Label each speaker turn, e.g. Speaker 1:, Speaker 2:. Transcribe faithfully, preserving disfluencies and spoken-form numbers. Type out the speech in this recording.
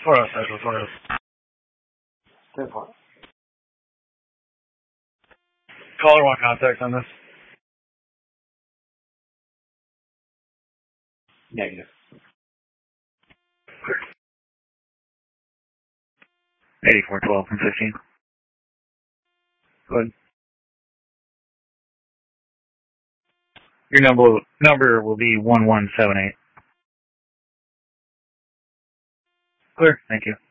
Speaker 1: four oh, Central, four oh.
Speaker 2: ten four.
Speaker 1: Caller one contact on this.
Speaker 2: Negative.
Speaker 1: eighty-four twelve and fifteen. Go ahead. Your number number will be one one seven eight. Clear. Thank you.